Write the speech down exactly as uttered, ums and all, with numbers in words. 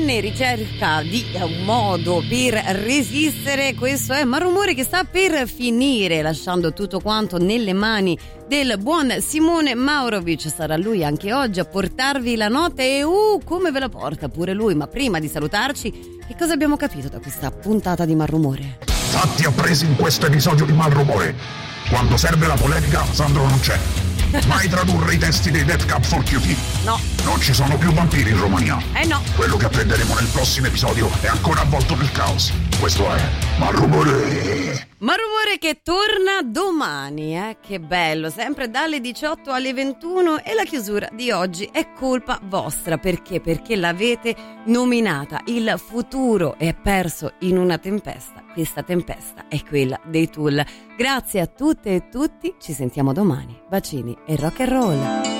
in ricerca di un modo per resistere. Questo è Malrumore che sta per finire, lasciando tutto quanto nelle mani del buon Simone Maurovic. Sarà lui anche oggi a portarvi la notte e uh, come ve la porta pure lui. Ma prima di salutarci, che cosa abbiamo capito da questa puntata di Malrumore? Fatti appresi in questo episodio di Malrumore. Quando serve la polemica, Sandro non c'è. Mai tradurre i testi dei Death Cab for Cutie. No. Non ci sono più vampiri in Romania. Eh no. Quello che apprenderemo nel prossimo episodio è ancora avvolto nel caos. Questo è Malrumore. Malrumore che torna domani, eh? Che bello, sempre dalle diciotto alle ventuno, e la chiusura di oggi è colpa vostra. Perché? Perché l'avete nominata. Il futuro è perso in una tempesta. Questa tempesta è quella dei Tool. Grazie a tutte e tutti, ci sentiamo domani. Bacini e rock and roll.